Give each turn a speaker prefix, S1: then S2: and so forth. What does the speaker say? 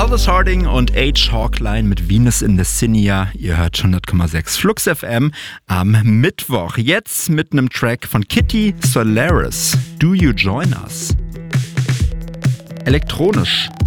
S1: Aldous Harding und H. Hawkline mit Venus in the Cinia. Ihr hört 100,6 Flux FM am Mittwoch. Jetzt mit einem Track von Kitty Solaris. Do You Join Us? Elektronisch,